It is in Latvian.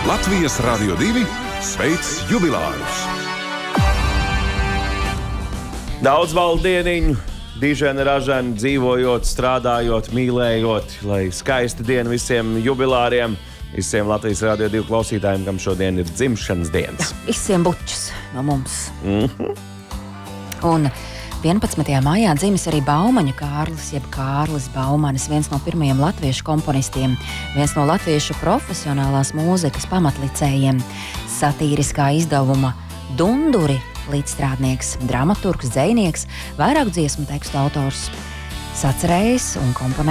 Latvijas Radio 2 sveic jubilārus! Daudz valdieniņu, diženi, raženi, dzīvojot, strādājot, mīlējot, lai skaista diena visiem jubilāriem, visiem Latvijas Radio 2 klausītājiem, kam šodien ir dzimšanas dienas. Visiem bučus no mums. Un 11. maijā dzimis arī Baumaņa Kārlis, jeb Kārlis Baumanis, viens no pirmajiem latviešu komponistiem, viens no latviešu profesionālās mūzikas pamatlicējiem, satīriskā izdevuma Dunduri līdzstrādnieks, dramaturgs, dzejnieks, vairāku dziesmu tekstu autors, sacerējis un komponējis